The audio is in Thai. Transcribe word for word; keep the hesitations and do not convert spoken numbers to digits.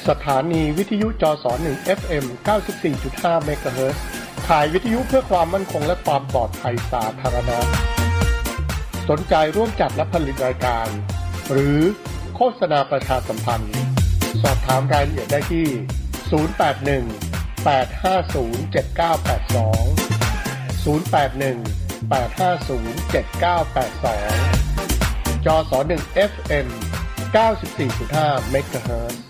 สถานีวิทยุจสหนึ่ง เอฟ เอ็ม เก้าสิบสี่จุดห้า เมกะเฮิรตซ์ข่ายวิทยุเพื่อความมั่นคงและความปลอดภัยสาธารณะสนใจร่วมจัดและผลิตรายการหรือโฆษณาประชาสัมพันธ์สอบถามรายละเอียดได้ที่ศูนย์ แปด หนึ่ง แปด ห้า ศูนย์ เจ็ด เก้า แปด สอง ศูนย์ แปด หนึ่ง แปด ห้า ศูนย์ เจ็ด เก้า แปด สองจสหนึ่ง เอฟ เอ็ม เก้าสิบสี่จุดห้า เมกะเฮิรตซ์